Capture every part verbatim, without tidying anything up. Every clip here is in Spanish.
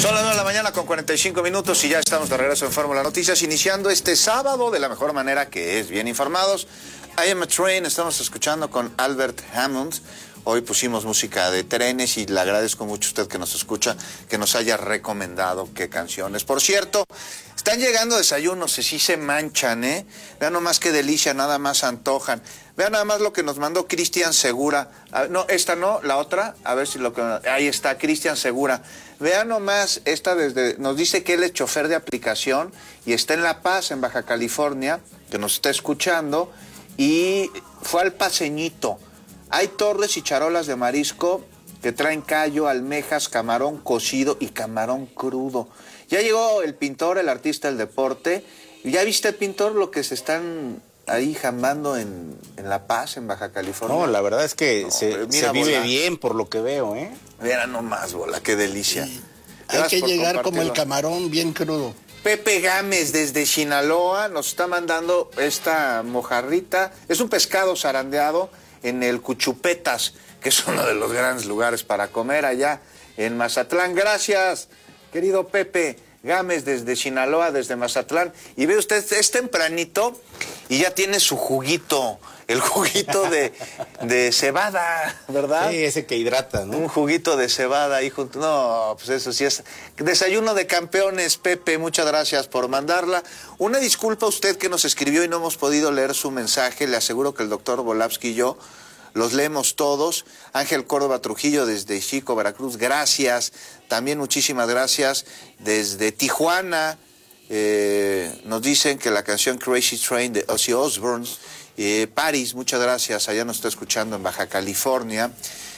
Son las nueve de la mañana con cuarenta y cinco minutos y ya estamos de regreso en Fórmula Noticias, iniciando este sábado de la mejor manera, que es bien informados. I Am a Train, estamos escuchando con Albert Hammond. Hoy pusimos música de trenes y le agradezco mucho a usted que nos escucha, que nos haya recomendado qué canciones. Por cierto, están llegando desayunos, y sí se manchan, ¿eh? Vean nomás qué delicia, nada más antojan. Vean nada más lo que nos mandó Cristian Segura. A, no, esta no, la otra, a ver si lo que... Ahí está, Cristian Segura. Vean nomás, esta desde... Nos dice que él es chofer de aplicación y está en La Paz, en Baja California, que nos está escuchando, y fue al Paceñito. Hay torres y charolas de marisco que traen callo, almejas, camarón cocido y camarón crudo. Ya llegó el pintor, el artista del deporte. ¿Ya viste, pintor, lo que se están ahí jambando en, en La Paz, en Baja California? No, la verdad es que no, se, mira, se vive Bola, bien por lo que veo, ¿eh? Mira nomás, Bola, qué delicia. Sí. Hay que llegar como el camarón bien crudo. Pepe Gámez desde Sinaloa nos está mandando esta mojarrita. Es un pescado zarandeado en el Cuchupetas, que es uno de los grandes lugares para comer allá en Mazatlán. Gracias, querido Pepe Gámez desde Sinaloa, desde Mazatlán. Y ve usted, es tempranito y ya tiene su juguito, el juguito de, de cebada, ¿verdad? Sí, ese que hidrata, ¿no? Un juguito de cebada ahí junto. No, pues eso sí es desayuno de campeones, Pepe, muchas gracias por mandarla. Una disculpa a usted que nos escribió y no hemos podido leer su mensaje. Le aseguro que el doctor Volavsky y yo los leemos todos. Ángel Córdoba Trujillo desde Chico, Veracruz, gracias. También muchísimas gracias desde Tijuana. Eh, nos dicen que la canción Crazy Train de Ozzy Osbourne. Eh, Paris, muchas gracias, allá nos está escuchando en Baja California.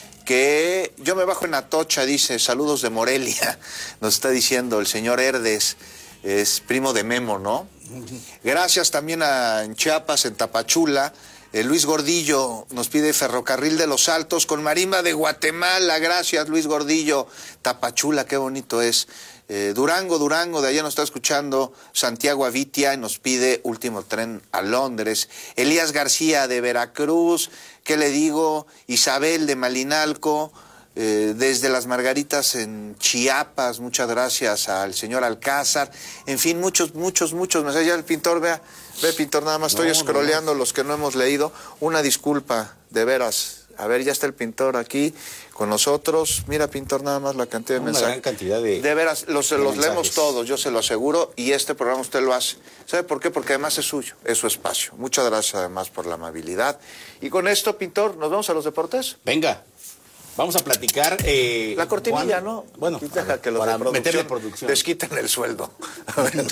Que yo me bajo en Atocha, dice, saludos de Morelia, nos está diciendo el señor Herdes, es primo de Memo, ¿no? Gracias también a en Chiapas, en Tapachula. Eh, Luis Gordillo nos pide Ferrocarril de los Altos con marimba de Guatemala. Gracias, Luis Gordillo. Tapachula, qué bonito es. Eh, Durango, Durango, de allá nos está escuchando Santiago Avitia y nos pide Último Tren a Londres. Elías García de Veracruz, ¿qué le digo? Isabel de Malinalco, eh, desde Las Margaritas en Chiapas, muchas gracias al señor Alcázar. En fin, muchos, muchos, muchos mensajes. Ya el pintor, vea, ve, pintor, nada más estoy no, scrolleando no. los que no hemos leído. Una disculpa, de veras. A ver, ya está el pintor aquí con nosotros. Mira, pintor, nada más la cantidad de Una mensajes. Gran cantidad de De veras, los, de los mensajes. leemos todos, yo se lo aseguro, y este programa usted lo hace. ¿Sabe por qué? Porque además es suyo, es su espacio. Muchas gracias además por la amabilidad. Y con esto, pintor, ¿nos vamos a los deportes? Venga, vamos a platicar. Eh, la cortinilla, Juan, ¿no? Bueno, deja ver, que los para de producción, meterle producción les quiten el sueldo. A ver.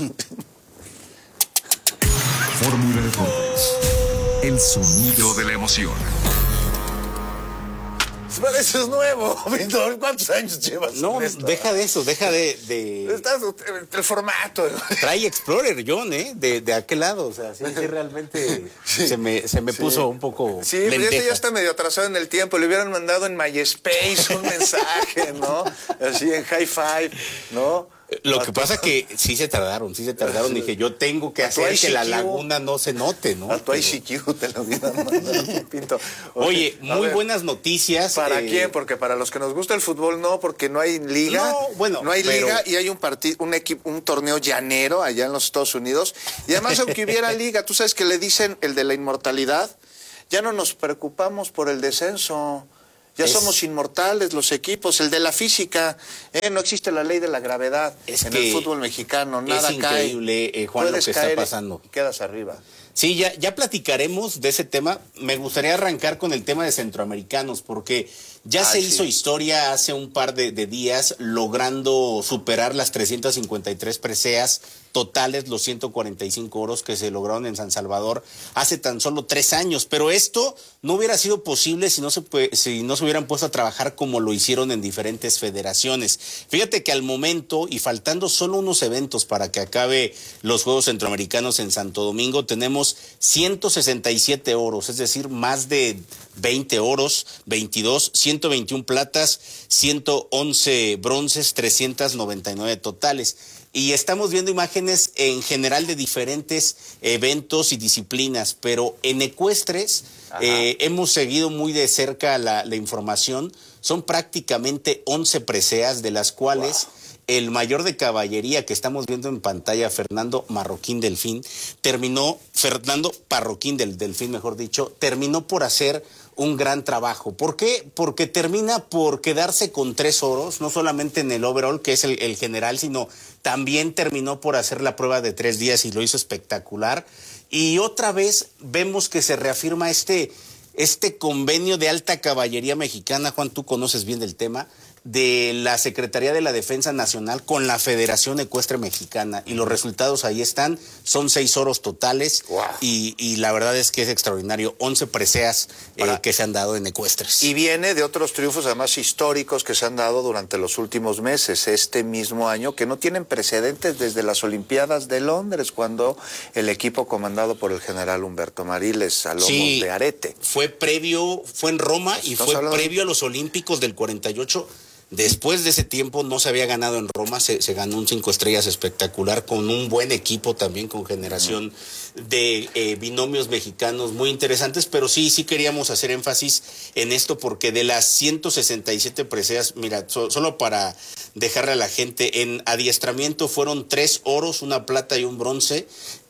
Fórmula Deportes, el sonido de la emoción. Pero eso es nuevo, pintor. ¿Cuántos años llevas? No, en esto? deja de eso, deja de... de... Estás, el formato. Trae Explorer, John, ¿eh? De, de aquel lado, o sea, sí, sí realmente sí. se me, se me sí. puso un poco Sí, pero lenteja. este ya está medio atrasado en el tiempo. Le hubieran mandado en MySpace un mensaje, ¿no? Así en High Five, ¿no? Lo que pasa es que sí se tardaron, sí se tardaron. Dije, yo tengo que hacer que la laguna no se note, ¿no? A tu I C Q te lo hubieran mandado, Pinto. Oye, a muy ver, buenas noticias. ¿Para eh, quién? Porque para los que nos gusta el fútbol no, porque no hay liga. No, bueno, no hay pero... liga y hay un partido, un equipo, un torneo llanero allá en los Estados Unidos. Y además, aunque hubiera liga, tú sabes que le dicen el de la inmortalidad, ya no nos preocupamos por el descenso. Ya es, somos inmortales los equipos, el de la física, eh, no existe la ley de la gravedad es en que el fútbol mexicano, nada es increíble, cae. Eh, Juan, Puedes lo que caer está pasando. Y quedas arriba. Sí, ya, ya platicaremos de ese tema. Me gustaría arrancar con el tema de centroamericanos, porque ya Ay, se sí. hizo historia hace un par de, de días, logrando superar las trescientas cincuenta y tres preseas totales, los ciento cuarenta y cinco oros que se lograron en San Salvador hace tan solo tres años. Pero esto no hubiera sido posible si no se, si no se hubieran puesto a trabajar como lo hicieron en diferentes federaciones. Fíjate que al momento, y faltando solo unos eventos para que acabe los Juegos Centroamericanos en Santo Domingo, tenemos ciento sesenta y siete oros, es decir, más de veinte oros, veintidós, ciento veintiuna platas, ciento once bronces, trescientos noventa y nueve totales. Y estamos viendo imágenes en general de diferentes eventos y disciplinas, pero en ecuestres eh, hemos seguido muy de cerca la, la información. Son prácticamente once preseas, de las cuales... Wow. el mayor de caballería que estamos viendo en pantalla, Fernando Marroquín Delfín, terminó, Fernando Parroquín del Delfín, mejor dicho, terminó por hacer un gran trabajo. ¿Por qué? Porque termina por quedarse con tres oros, no solamente en el overall, que es el, el general, sino también terminó por hacer la prueba de tres días y lo hizo espectacular. Y otra vez vemos que se reafirma este, este convenio de alta caballería mexicana. Juan, tú conoces bien del tema, de la Secretaría de la Defensa Nacional con la Federación Ecuestre Mexicana, y los resultados ahí están, son seis oros totales. Wow. y, y la verdad es que es extraordinario, once preseas eh, que se han dado en ecuestres. Y viene de otros triunfos además históricos que se han dado durante los últimos meses, este mismo año, que no tienen precedentes desde las Olimpiadas de Londres, cuando el equipo comandado por el general Humberto Mariles a lomos sí, de arete. Fue previo, fue en Roma y fue hablando... previo a los Olímpicos del cuarenta y ocho. Después de ese tiempo no se había ganado en Roma, se, se ganó un cinco estrellas espectacular con un buen equipo también, con generación de eh, binomios mexicanos muy interesantes, pero sí, sí queríamos hacer énfasis en esto porque de las ciento sesenta y siete preseas, mira, so, solo para dejarle a la gente, en adiestramiento fueron tres oros, una plata y un bronce,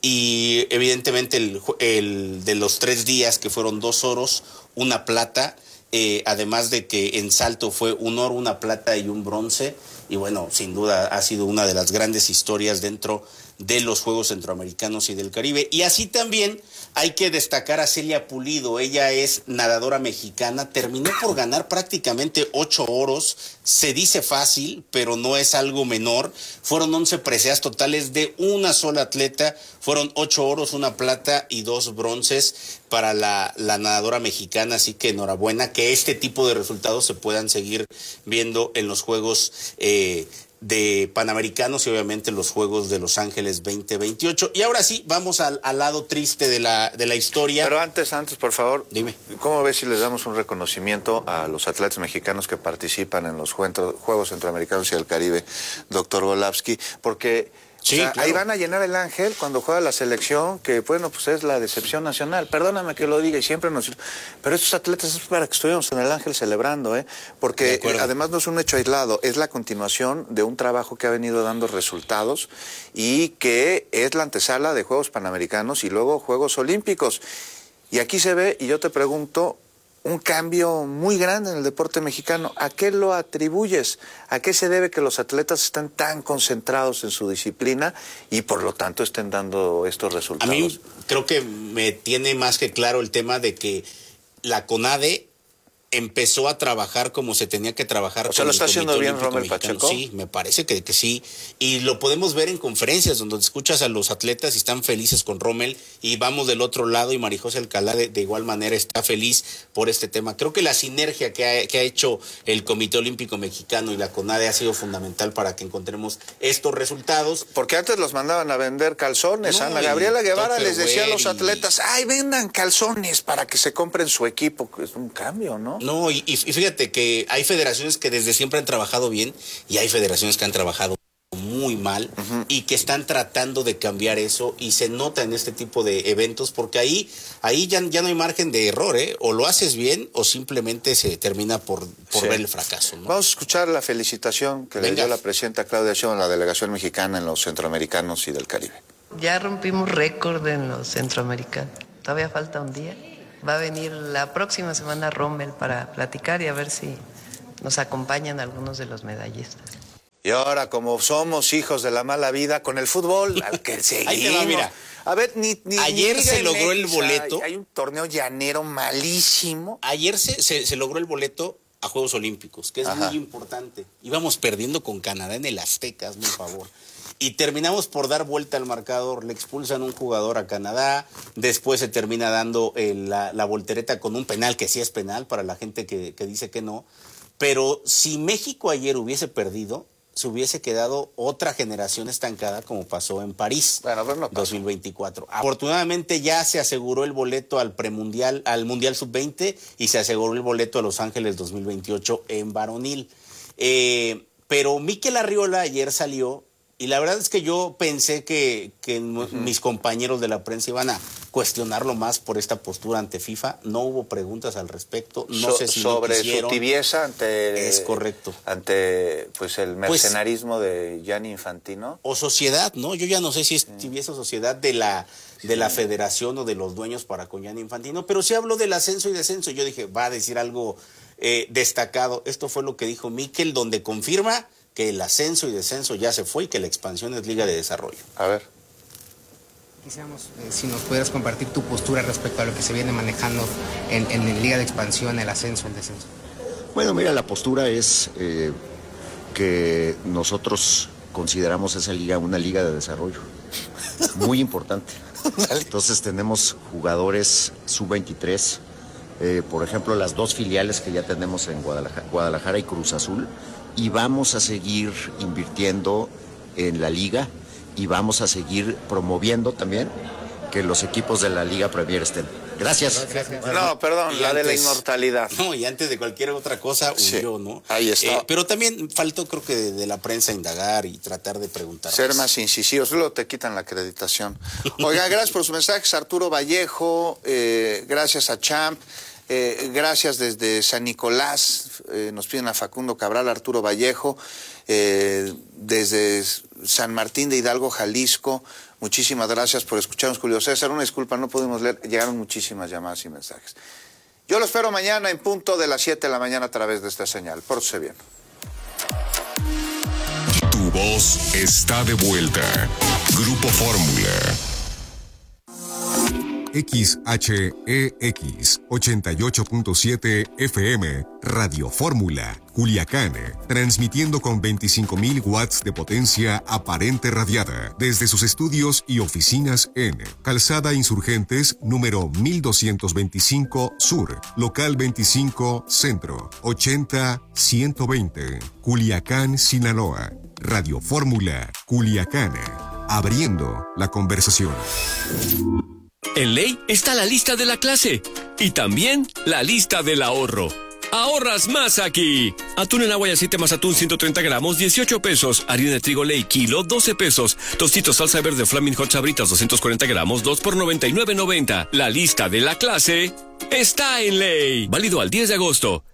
y evidentemente el, el de los tres días que fueron dos oros, una plata. Eh, además de que en salto fue un oro, una plata y un bronce, y bueno, sin duda ha sido una de las grandes historias dentro de los Juegos Centroamericanos y del Caribe. Y así también hay que destacar a Celia Pulido, ella es nadadora mexicana, terminó por ganar prácticamente ocho oros, se dice fácil, pero no es algo menor, fueron once preseas totales de una sola atleta, fueron ocho oros, una plata y dos bronces para la, la nadadora mexicana, así que enhorabuena que este tipo de resultados se puedan seguir viendo en los Juegos eh, de Panamericanos y obviamente los Juegos de Los Ángeles veinte veintiocho. Y ahora sí, vamos al, al lado triste de la, de la historia. Pero antes, antes, por favor, dime. ¿Cómo ves si les damos un reconocimiento a los atletas mexicanos que participan en los Juegos Centroamericanos y del Caribe, doctor Golavsky? Porque... Sí, o sea, claro. Ahí van a llenar el Ángel cuando juega la selección, que bueno, pues es la decepción nacional. Perdóname que lo diga y siempre nos... Pero estos atletas es para que estuviéramos en el Ángel celebrando, ¿eh? Porque además no es un hecho aislado, es la continuación de un trabajo que ha venido dando resultados y que es la antesala de Juegos Panamericanos y luego Juegos Olímpicos. Y aquí se ve, y yo te pregunto, un cambio muy grande en el deporte mexicano. ¿A qué lo atribuyes? ¿A qué se debe que los atletas estén tan concentrados en su disciplina y por lo tanto estén dando estos resultados? A mí creo que me tiene más que claro el tema de que la CONADE empezó a trabajar como se tenía que trabajar. O sea, ¿lo está haciendo bien Rommel Pacheco? Sí, me parece que, que sí. Y lo podemos ver en conferencias donde escuchas a los atletas y están felices con Rommel, y vamos del otro lado y Marijose Alcalá de, de igual manera está feliz por este tema. Creo que la sinergia que ha, que ha hecho el Comité Olímpico Mexicano y la CONADE ha sido fundamental para que encontremos estos resultados. Porque antes los mandaban a vender calzones. No, Ana Gabriela Guevara les decía a los atletas, ay, vendan calzones para que se compren su equipo. Es un cambio, ¿no? No, y, y fíjate que hay federaciones que desde siempre han trabajado bien y hay federaciones que han trabajado muy mal uh-huh. y que están tratando de cambiar eso, y se nota en este tipo de eventos porque ahí ahí ya, ya no hay margen de error, ¿eh? O lo haces bien o simplemente se termina por, por sí. ver el fracaso, ¿no? Vamos a escuchar la felicitación que Venga. le dio la presidenta Claudia Sheinbaum a la delegación mexicana en los Centroamericanos y del Caribe. Ya rompimos récord en los Centroamericanos, todavía falta un día. Va a venir la próxima semana Rommel para platicar y a ver si nos acompañan algunos de los medallistas. Y ahora, como somos hijos de la mala vida, con el fútbol, al que seguimos. Ahí te va, mira. A ver, ni, ni ayer ni se logró el boleto. Hay, hay un torneo llanero malísimo. Ayer se, se, se logró el boleto a Juegos Olímpicos, que es Ajá. muy importante. Íbamos perdiendo con Canadá en el Azteca, hazme un favor. Y terminamos por dar vuelta al marcador, le expulsan un jugador a Canadá, después se termina dando eh, la, la voltereta con un penal, que sí es penal para la gente que, que dice que no, pero si México ayer hubiese perdido, se hubiese quedado otra generación estancada como pasó en París, bueno, pues no dos mil veinticuatro. Afortunadamente ya se aseguró el boleto al premundial, al Mundial sub veinte, y se aseguró el boleto a Los Ángeles dos mil veintiocho en varonil. Eh, pero Mikel Arriola ayer salió Y la verdad es que yo pensé que, que uh-huh. mis compañeros de la prensa iban a cuestionarlo más por esta postura ante FIFA. No hubo preguntas al respecto. No so, sé si sobre no quisieron. Su tibieza ante es correcto ante pues el mercenarismo pues, de Gianni Infantino o sociedad, ¿no? Yo ya no sé si es tibieza o sociedad de la de la federación o de los dueños para con Gianni Infantino, pero sí habló del ascenso y descenso. Yo dije, va a decir algo eh, destacado. Esto fue lo que dijo Mikel, donde confirma que el ascenso y descenso ya se fue y que la expansión es Liga de Desarrollo. A ver. Quisiéramos eh, si nos pudieras compartir tu postura respecto a lo que se viene manejando en, en, en Liga de Expansión, el ascenso, el descenso. Bueno, mira, la postura es eh, que nosotros consideramos esa liga una liga de desarrollo muy importante. Entonces tenemos jugadores sub veintitrés, eh, por ejemplo, las dos filiales que ya tenemos en Guadalajara, Guadalajara y Cruz Azul, y vamos a seguir invirtiendo en la liga y vamos a seguir promoviendo también que los equipos de la Liga Premier estén. Gracias. No, perdón, y la antes, de la inmortalidad. No, y antes de cualquier otra cosa huyó, sí, ¿no? Ahí está. Eh, pero también faltó, creo que, de, de la prensa indagar y tratar de preguntar. Ser más, más incisivos, luego te quitan la acreditación. Oiga, gracias por sus mensajes, Arturo Vallejo, eh, gracias a Champ. Eh, gracias desde San Nicolás, eh, nos piden a Facundo Cabral, Arturo Vallejo, eh, desde San Martín de Hidalgo, Jalisco, muchísimas gracias por escucharnos, Julio César, una disculpa, no pudimos leer, llegaron muchísimas llamadas y mensajes. Yo lo espero mañana en punto de las siete de la mañana a través de esta señal, pórtese bien. Tu voz está de vuelta, Grupo Fórmula. X H E X ochenta y ocho punto siete F M, Radio Fórmula, Culiacán, transmitiendo con veinticinco mil watts de potencia aparente radiada desde sus estudios y oficinas en Calzada Insurgentes, número mil doscientos veinticinco Sur, local veinticinco Centro, ochenta ciento veinte, Culiacán, Sinaloa. Radio Fórmula, Culiacán, abriendo la conversación. En Ley está la lista de la clase y también la lista del ahorro. ¡Ahorras más aquí! Atún en agua y aceite más atún ciento treinta gramos, dieciocho pesos. Harina de trigo Ley, kilo, doce pesos. Tostitos salsa verde Flaming Hot Sabritas, doscientos cuarenta gramos, dos por noventa y nueve noventa. La lista de la clase está en Ley. Válido al diez de agosto.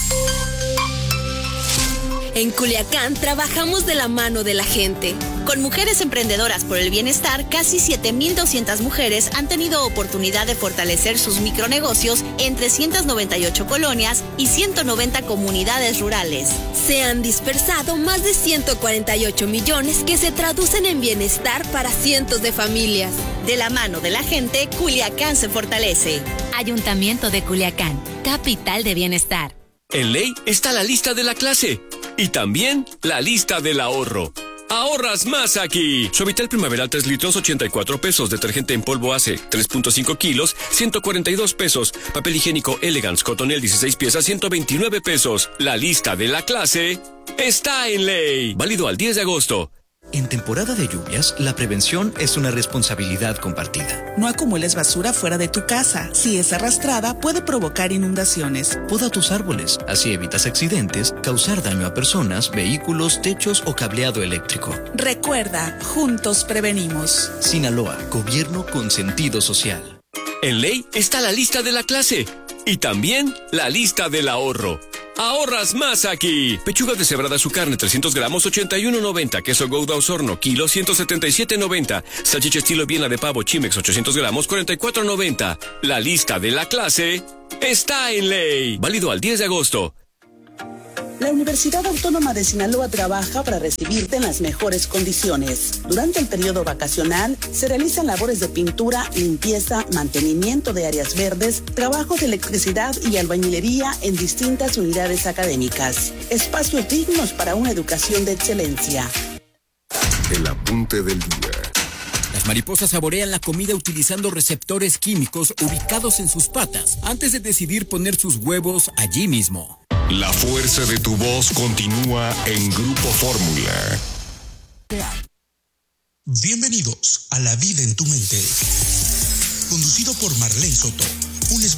En Culiacán trabajamos de la mano de la gente. Con Mujeres Emprendedoras por el Bienestar, casi siete mil doscientas mujeres han tenido oportunidad de fortalecer sus micronegocios en trescientas noventa y ocho colonias y ciento noventa comunidades rurales. Se han dispersado más de ciento cuarenta y ocho millones que se traducen en bienestar para cientos de familias. De la mano de la gente, Culiacán se fortalece. Ayuntamiento de Culiacán, capital de bienestar. En Ley está la lista de la clase y también la lista del ahorro. ¡Ahorras más aquí! Suavitel Primaveral tres litros, ochenta y cuatro pesos. Detergente en polvo Ace, tres punto cinco kilos, ciento cuarenta y dos pesos. Papel higiénico Elegance Cotonel, dieciséis piezas, ciento veintinueve pesos. La lista de la clase está en Ley. Válido al diez de agosto. En temporada de lluvias, la prevención es una responsabilidad compartida. No acumules basura fuera de tu casa. Si es arrastrada, puede provocar inundaciones. Poda tus árboles, así evitas accidentes, causar daño a personas, vehículos, techos o cableado eléctrico. Recuerda, juntos prevenimos. Sinaloa, gobierno con sentido social. En Ley está la lista de la clase y también la lista del ahorro. ¡Ahorras más aquí! Pechuga deshebrada su carne, trescientos gramos, ochenta y uno noventa. Queso Gouda Osorno, kilo, ciento setenta y siete noventa. Salchicha estilo Viena de pavo Chimex, ochocientos gramos, cuarenta y cuatro noventa. La lista de la clase está en Ley. Válido al diez de agosto. La Universidad Autónoma de Sinaloa trabaja para recibirte en las mejores condiciones. Durante el periodo vacacional se realizan labores de pintura, limpieza, mantenimiento de áreas verdes, trabajos de electricidad y albañilería en distintas unidades académicas. Espacios dignos para una educación de excelencia. El apunte del día. Las mariposas saborean la comida utilizando receptores químicos ubicados en sus patas antes de decidir poner sus huevos allí mismo. La fuerza de tu voz continúa en Grupo Fórmula. Bienvenidos a La Vida en tu Mente. Conducido por Marlene Soto. Un